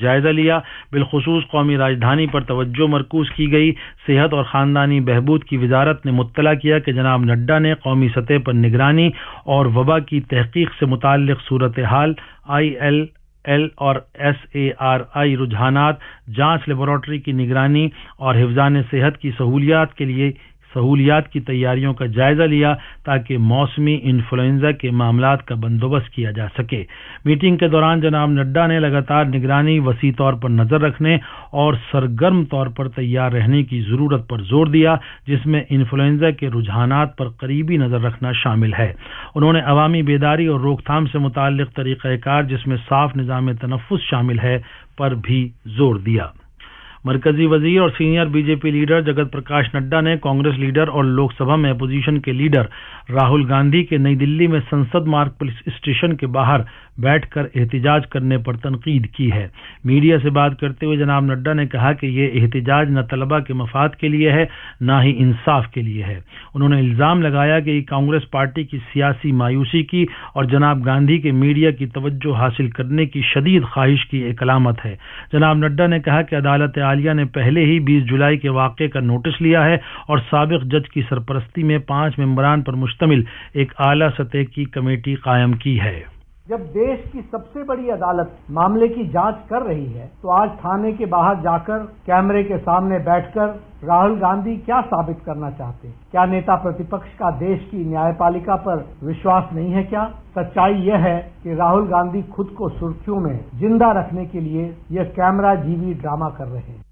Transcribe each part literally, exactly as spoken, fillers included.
जायजा लिया। बिलखुसूस कौमी राजधानी पर तवज्जो मरकूज की गई। सेहत और खानदानी बहबूद की वजारत ने मुत्तला किया कि जनाब नड्डा ने कौमी सतह पर निगरानी और वबा की तहकीक से मुताल्लिक सूरत हाल, आई एल एल और एस ए आर आई रुझानात, जांच लेबोरेटरी की निगरानी और हिफ्जान सेहत की सहूलियात के लिए सहूलियात की तैयारियों का जायजा लिया ताकि मौसमी इन्फ्लुएंजा के मामलात का बंदोबस्त किया जा सके। मीटिंग के दौरान जनाब नड्डा ने लगातार निगरानी, वसी तौर पर नजर रखने और सरगर्म तौर पर तैयार रहने की जरूरत पर जोर दिया, जिसमें इन्फ्लुएंजा के रुझानात पर करीबी नजर रखना शामिल है। उन्होंने अवामी बेदारी और रोकथाम से मुताल्लिक तरीक़ाकार, जिसमें साफ निज़ाम तनफ़्फ़ुस शामिल है, पर भी जोर दिया। मरकजी वजीर और senior BJP leader Jagat Prakash Nadda ने कांग्रेस लीडर और लोकसभा में अपोजिशन के लीडर राहुल गांधी के नई दिल्ली में संसद मार्ग पुलिस स्टेशन के बाहर बैठकर एहतिजाज करने पर तनकीद की है। मीडिया से बात करते हुए जनाब नड्डा ने कहा कि ये एहतिजाज न तलबा के मफाद के लिए है, न ही इंसाफ के लिए है। उन्होंने इल्ज़ाम लगाया कि कांग्रेस पार्टी की सियासी मायूसी की और जनाब गांधी के मीडिया की तवज्जो हासिल करने की शदीद ख्वाहिश की एक अलामत है। जनाब नड्डा ने कहा कि अदालत आलिया ने पहले ही बीस जुलाई के वाक़े का नोटिस लिया है और साबिक जज की सरपरस्ती में पांच मेंबरान पर मुश्तमिल एक आला सतह की कमेटी कायम की है। जब देश की सबसे बड़ी अदालत मामले की जांच कर रही है तो आज थाने के बाहर जाकर कैमरे के सामने बैठकर राहुल गांधी क्या साबित करना चाहते हैं? क्या नेता प्रतिपक्ष का देश की न्यायपालिका पर विश्वास नहीं है? क्या सच्चाई यह है कि राहुल गांधी खुद को सुर्खियों में जिंदा रखने के लिए यह कैमरा जीवी ड्रामा कर रहे हैं।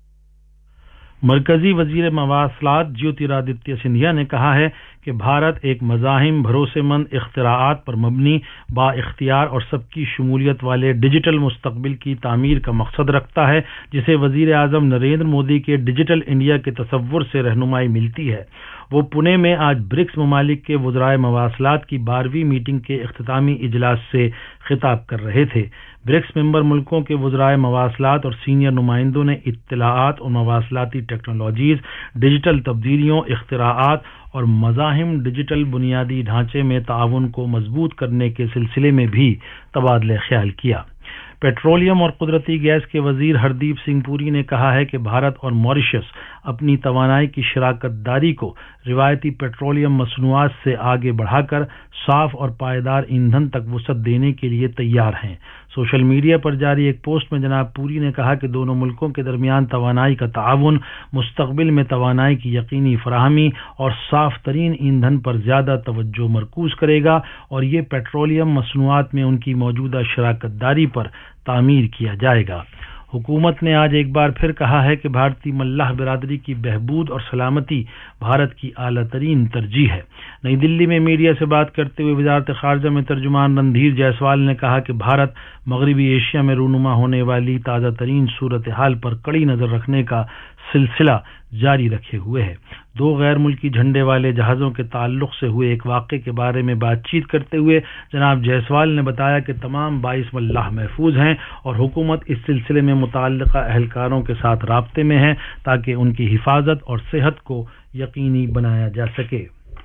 मरकजी वजीर मवासलात ज्योतिरादित्य सिंधिया ने कहा है कि भारत एक मज़ाहिम, भरोसेमंद, इख्तिराआत पर मबनी, बाइख्तियार और सबकी शमूलियत वाले डिजिटल मुस्तकबिल की तामीर का मकसद रखता है, जिसे वजीर आज़म नरेंद्र मोदी के डिजिटल इंडिया के तसव्वुर से रहनुमाई मिलती है। वो पुणे में आज ब्रिक्स ममालिक के वज़राए मवासलात की बारहवीं मीटिंग के इख्तितामी इजलास से खिताब कर रहे थे। ब्रिक्स मेंबर मुल्कों के वज़राए मवासलात और सीनियर नुमाइंदों ने इत्तलाआत और मवासलाती टेक्नोलॉजीज़, डिजिटल तब्दीलियों, इख्तिराआत और मज़ाहिम डिजिटल बुनियादी ढांचे में ताउन को मजबूत करने के सिलसिले में भी तबादले ख्याल किया। पेट्रोलियम और कुदरती गैस के वजीर हरदीप सिंह पुरी ने कहा है कि भारत और मॉरिशस अपनी तवानाई की शराकत दारी को रिवायती पेट्रोलियम मसनूआत से आगे बढ़ाकर साफ और पायदार ईंधन तक वसअत देने के लिए तैयार हैं। सोशल मीडिया पर जारी एक पोस्ट में जनाब पुरी ने कहा कि दोनों मुल्कों के दरमियान तवानाई का ताउन मुस्तकबिल में तवानाई की यकीनी फराहमी और साफ तरीन ईंधन पर ज्यादा तवज्जो मरकूज करेगा और ये पेट्रोलियम मसनूआत में उनकी मौजूदा शराकत दारी पर तामीर किया जाएगा। हुकूमत ने आज एक बार फिर कहा है कि भारतीय मल्लाह बिरादरी की बहबूद और सलामती भारत की आला तरीन तरजीह है। नई दिल्ली में मीडिया से बात करते हुए वजारत खारजा में तर्जुमान रणधीर जायसवाल ने कहा कि भारत मगरबी एशिया में रूनुमा होने वाली ताज़ा तरीन सूरत हाल पर कड़ी नज़र रखने का सिलसिला जारी रखे हुए है। दो गैर मुल्की झंडे वाले जहाज़ों के ताल्लुक से हुए एक वाक़े के बारे में बातचीत करते हुए जनाब जायसवाल ने बताया कि तमाम बाईस मल्लाह महफूज हैं और हुकूमत इस सिलसिले में मुताल्लिका अहलकारों के साथ राब्ते में है ताकि उनकी हिफाजत और सेहत को यकीनी बनाया जा सके।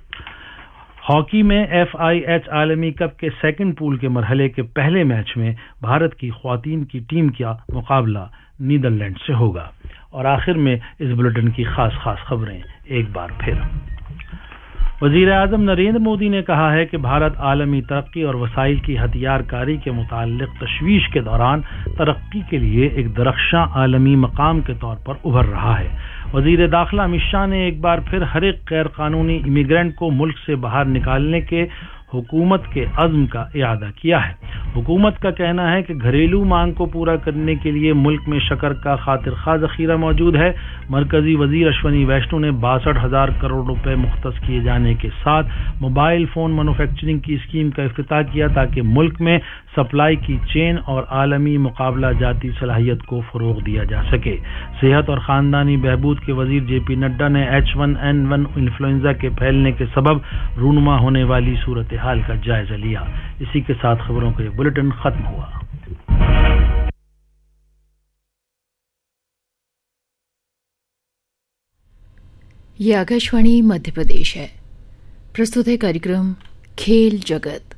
हॉकी में एफ आई एच आलमी कप के सेकंड पूल के मरहले के पहले मैच में भारत की ख्वातीन की टीम का मुकाबला नीदरलैंड से होगा। और आखिर में इस बुलेटिन की खास खास खबरें एक बार फिर। वजीर आज़म नरेंद्र मोदी ने कहा है कि भारत आलमी तरक्की और वसाइल की हथियारकारी के मुताल्लिक तशवीश के दौरान तरक्की के लिए एक दरख्शां आलमी मकाम के तौर पर उभर रहा है। वजीर दाखिला अमित शाह ने एक बार फिर हर एक गैर कानूनी इमिग्रेंट को मुल्क से बाहर निकालने के हुकूमत के अज़्म का इयादा किया है। हुकूमत का कहना है कि घरेलू मांग को पूरा करने के लिए मुल्क में शक्कर का खातिर खा ज़ख़ीरा मौजूद है। मरकजी वजीर अश्वनी वैष्णो ने बासठ हजार करोड़ रुपए मुख्तस किए जाने के साथ मोबाइल फोन मैन्युफैक्चरिंग की स्कीम का इफ्तिताह किया ताकि मुल्क में सप्लाई की चेन और आलमी मुकाबला जाती सलाहियत को फरोग दिया जा सके। सेहत और ख़ानदानी बहबूद के वजीर जे पी नड्डा ने H one N one influenza के फैलने के सबब रूनुमा होने वाली सूरत हाल का जायजा लिया। इसी के साथ खबरों का ये बुलेटिन खत्म हुआ। ये आकाशवाणी मध्य प्रदेश है। प्रस्तुत है कार्यक्रम खेल जगत।